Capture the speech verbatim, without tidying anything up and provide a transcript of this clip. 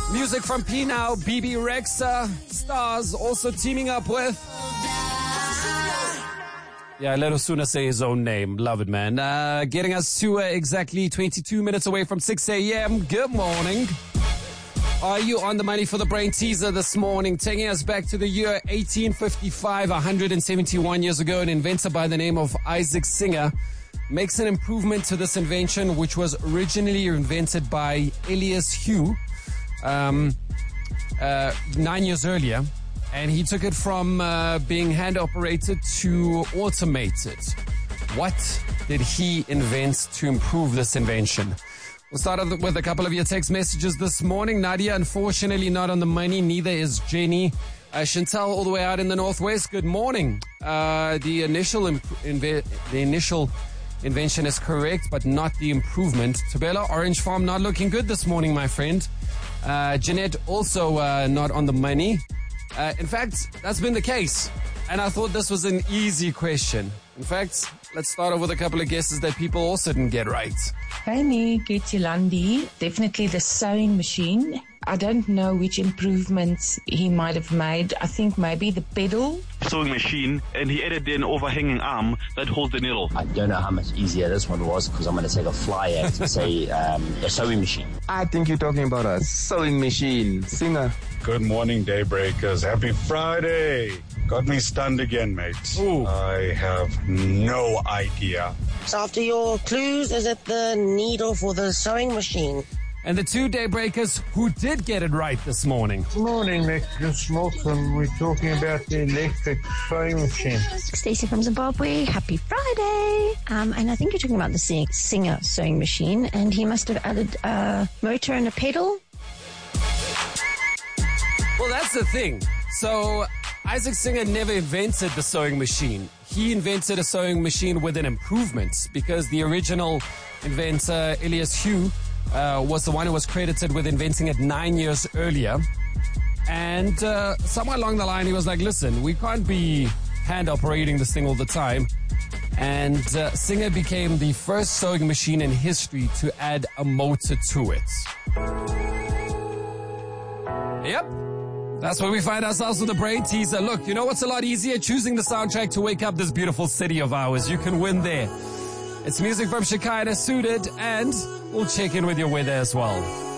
Music from P Now, B B Rexa, Stars also teaming up with... Yeah, let Osuna say his own name. Love it, man. Uh, getting us to uh, exactly twenty-two minutes away from six a.m. Good morning. Are you on the money for the brain teaser this morning? Taking us back to the year eighteen fifty-five, one hundred seventy-one years ago, an inventor by the name of Isaac Singer makes an improvement to this invention, which was originally invented by Elias Hugh um, uh, nine years earlier. And he took it from uh, being hand-operated to automated. What did he invent to improve this invention? We'll start with a couple of your text messages this morning. Nadia, unfortunately, not on the money. Neither is Jenny. Uh, Chantal, all the way out in the northwest. Good morning. Uh, the initial imp- inve- the initial invention is correct, but not the improvement. Tabella, Orange Farm, not looking good this morning, my friend. Uh, Jeanette, also uh, not on the money. Uh, in fact, that's been the case. And I thought this was an easy question. In fact, let's start off with a couple of guesses that people also didn't get right. Hey, me, Getulandi. Definitely the sewing machine. I don't know which improvements he might have made. I think maybe the pedal. Sewing machine, and he added an overhanging arm that holds the needle. I don't know how much easier this one was because I'm going to take a flyer to say um, a sewing machine. I think you're talking about a sewing machine. Singer. Good morning, Daybreakers. Happy Friday. Got me stunned again, mate. Ooh. I have no idea. So after your clues, is it the needle for the sewing machine? And the two Daybreakers who did get it right this morning. Good morning, Nick. This is Milton. We're talking about the electric sewing machine. Stacey from Zimbabwe. Happy Friday. Um, and I think you're talking about the sing- Singer sewing machine, and he must have added a motor and a pedal. Well, that's the thing. So Isaac Singer never invented the sewing machine. He invented a sewing machine with an improvement because the original inventor, Elias Hugh, uh, was the one who was credited with inventing it nine years earlier. And uh, somewhere along the line, he was like, listen, we can't be hand operating this thing all the time. And uh, Singer became the first sewing machine in history to add a motor to it. Yep. That's where we find ourselves with the brain teaser. Look, you know what's a lot easier? Choosing the soundtrack to wake up this beautiful city of ours. You can win there. It's music from Shekinah Suited, and we'll check in with your weather as well.